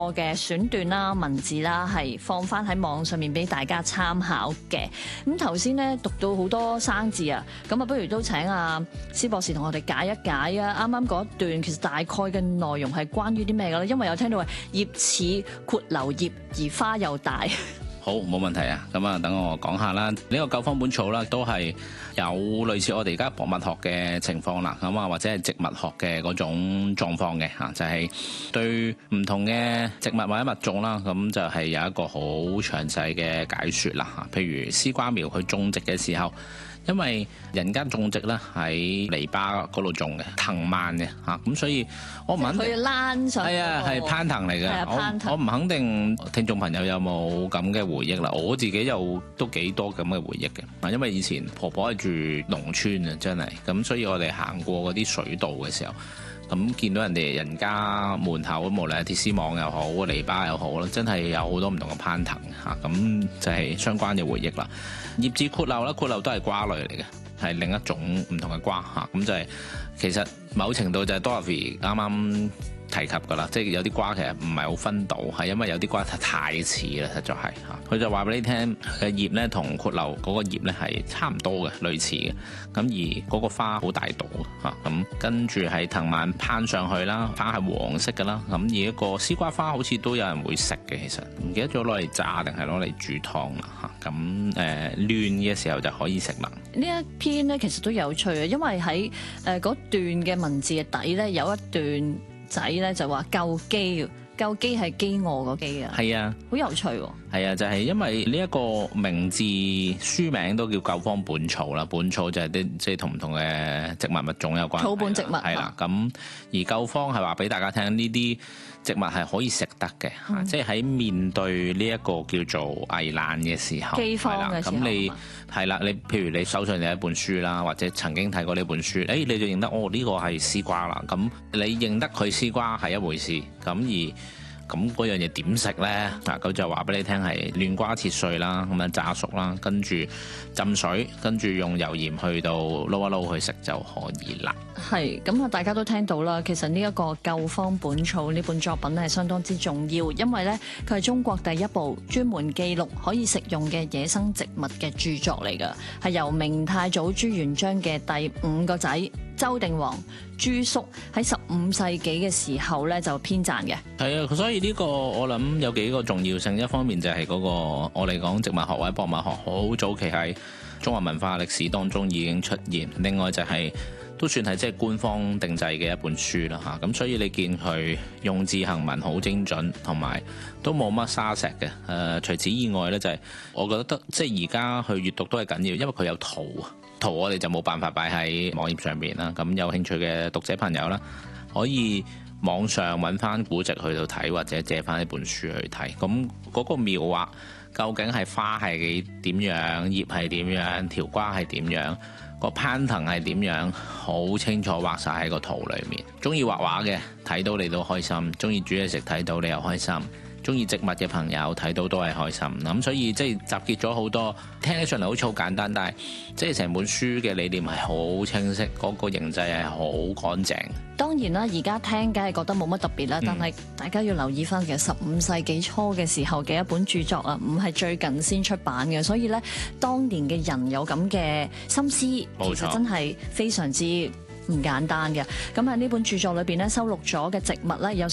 我嘅選段啦、文字啦，係放翻喺網上面俾大家參考嘅。咁頭先咧讀到好多生字啊，咁啊不如都請阿施博士同我哋解一解啊。啱啱嗰一段其實大概嘅內容係關於啲咩嘅咧？因為有聽到話葉似闊流葉而花又大。 好，冇問題啊！咁啊，等我講下啦。呢個舊方本草啦，都係有類似我哋而家博物學嘅情況啦。咁啊，或者係植物學嘅嗰種狀況嘅嚇，就係對唔同嘅植物或者物種啦，咁就係有一個好詳細嘅解説啦嚇。譬如絲瓜苗佢種植嘅時候，因為人間種植咧喺泥巴嗰度種嘅，藤蔓嘅嚇，咁所以我唔肯定佢躝上係啊，係攀藤嚟嘅。我唔肯定聽眾朋友有冇咁嘅回憶啦。我自己有都幾多咁嘅回憶嘅，因為以前婆婆係住農村啊，真係咁，所以我哋行過嗰啲水道嘅時候，咁見到人家門口，無論係鐵絲網又好，泥巴又好啦，真係有好多唔同嘅攀藤嚇，咁就係相關嘅回憶啦。葉似闊柳啦，闊柳都係瓜類嚟嘅，係另一種唔同嘅瓜嚇，咁就係其實某程度就係 Dorothy 啱啱提及㗎啦，即係有啲瓜其實唔係好分到，係因為有啲瓜太似啦，實在係嚇。佢就話俾你聽嘅葉咧同闊柳嗰個葉咧係差唔多嘅，類似嘅。咁而嗰個花好大朵嚇，咁跟住係藤蔓攀上去啦，花係黃色㗎啦。咁而一個絲瓜花好似都有人會食嘅，其實唔記得咗攞嚟炸定係攞嚟煮湯啦嚇。咁嫩嘅時候就可以食啦。 呢一篇咧其實都有趣啊，因為喺嗰段嘅文字嘅底咧有一段仔咧就話救飢，救飢係飢餓個飢啊， 係啊， 好有趣喎。 係啊，就係因為呢一個名字書名都叫舊方本草啦，本草就係啲即係同唔同嘅植物物種有關， 草本植物係啦。咁而舊方係話俾大家聽，呢啲植物係可以食得嘅，即係喺面對呢一個叫做危難嘅時候， 饑荒嘅時候， 咁你係啦，你譬如你手上有一本書啦，或者曾經睇過呢本書，你就認得呢個係絲瓜啦。咁你認得佢絲瓜係一回事，咁嗰樣嘢點食呢？佢就話俾你聽係嫩瓜切碎啦，咁樣炸熟啦，跟住浸水，跟住用油鹽去到撈一撈去食就可以啦。 係咁啊！大家都聽到啦，其實呢一個《舊方本草》呢本作品咧係相當之重要，因為咧佢係中國第一部專門記錄可以食用嘅野生植物嘅著作嚟㗎，係由明太祖朱元璋嘅第5個仔周定王朱叔喺15世紀嘅時候咧就編撰嘅。 係啊，所以呢個我諗有幾個重要性，一方面就係嗰個我哋講植物學或者博物學好早期喺中華文化歷史當中已經出現，另外就係都算係即係官方定製嘅一本書啦嚇，咁所以你見佢用字行文好精準，同埋都冇乜沙石嘅。除此以外呢，就係我覺得即係而家去閱讀都係緊要，因為佢有圖我哋就冇辦法擺喺網頁上面啦。咁有興趣嘅讀者朋友啦，可以網上揾翻古籍去到睇，或者借翻呢本書去睇。咁嗰個描畫究竟係花係點樣，葉係點樣，條瓜係點樣，個攀藤係點樣，好清楚畫晒喺個圖裏面。中意畫畫嘅睇到你都開心，中意煮嘢食睇到你又開心，中意植物嘅朋友睇到都係開心。咁所以即係集結咗好多，聽起上嚟好似好簡單，但係即係成本書嘅理念係好清晰，嗰個形制係好乾淨。 當然啦，而家聽梗係覺得冇乜特別啦，但係大家要留意翻，其實15世紀初嘅時候嘅一本著作啊，唔係最近先出版嘅，所以咧當年嘅人有咁嘅心思，其實真係非常之唔簡單嘅。咁喺呢本著作裏邊咧，收錄咗嘅植物咧有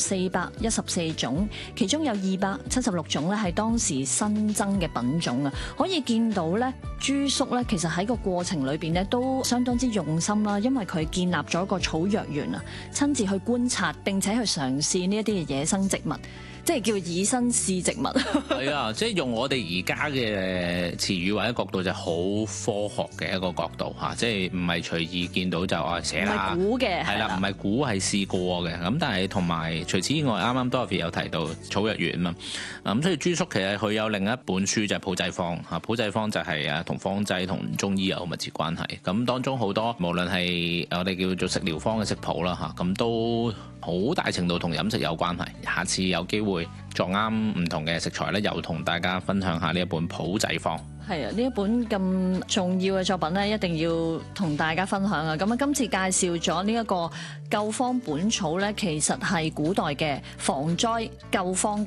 414種，其中有276種咧係當時新增嘅品種啊。可以見到咧，朱叔咧其實喺個過程裏邊咧都相當之用心啦，因為佢建立咗一個草藥園啊，親自去觀察並且去嘗試呢一啲嘅野生植物。即係叫以身試植物。 係啊，即係用我哋而家嘅詞語或者角度就好科學嘅一個角度嚇，即係唔係隨意見到就寫啦。 唔係估嘅， 係啦，唔係估係試過嘅。咁但係同埋除此以外，啱啱 Dorothy 有提到草藥園啊嘛。咁所以朱叔其實佢有另一本書就係普濟方嚇，普濟方就係同方劑同中醫有密切關係。咁當中好多無論係我哋叫做食療方嘅食譜啦嚇，咁都好大程度同飲食有關係。下次有機會撞啱唔同嘅食材咧，又同大家分享下呢一本普濟方。 係啊，呢一本咁重要嘅作品咧，一定要同大家分享啊！咁啊，今次介紹咗呢一個救荒本草咧，其實係古代嘅防災救荒嘅